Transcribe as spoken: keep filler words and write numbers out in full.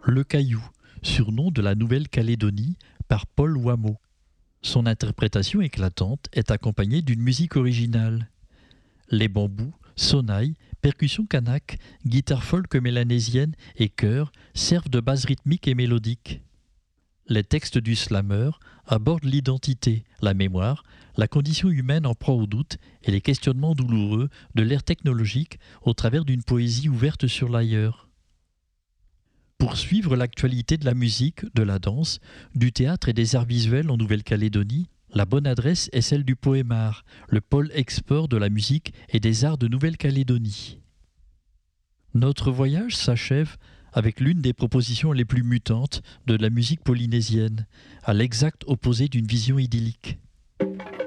Le Caillou, surnom de la Nouvelle-Calédonie par Paul Wameau. Son interprétation éclatante est accompagnée d'une musique originale. Les bambous, sonnailles, percussions kanak, guitare folk mélanésienne et chœur servent de base rythmique et mélodique. Les textes du slammer abordent l'identité, la mémoire, la condition humaine en proie au doute et les questionnements douloureux de l'ère technologique au travers d'une poésie ouverte sur l'ailleurs. Pour suivre l'actualité de la musique, de la danse, du théâtre et des arts visuels en Nouvelle-Calédonie, la bonne adresse est celle du Poémar, le pôle export de la musique et des arts de Nouvelle-Calédonie. Notre voyage s'achève avec l'une des propositions les plus mutantes de la musique polynésienne, à l'exact opposé d'une vision idyllique.